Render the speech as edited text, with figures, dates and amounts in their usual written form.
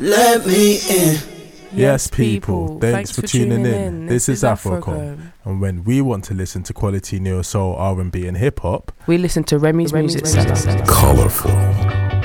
Let me in. Yes, people. Thanks for tuning in. This is Afrocom, and when we want to listen to quality neo soul, R&B, and hip hop, we listen to Remy's Music Cellar. Colorful.